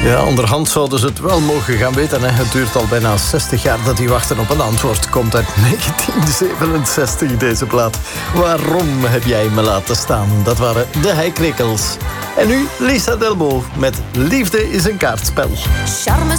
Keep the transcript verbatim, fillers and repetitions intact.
Ja, onderhand zouden ze het wel mogen gaan weten. Hè. Het duurt al bijna zestig jaar dat die wachten op een antwoord. Komt uit negentien zevenenzestig, deze plaat. Waarom heb jij me laten staan? Dat waren de Heikrikkels. En nu Lisa Delbo met Liefde is een kaartspel. Charme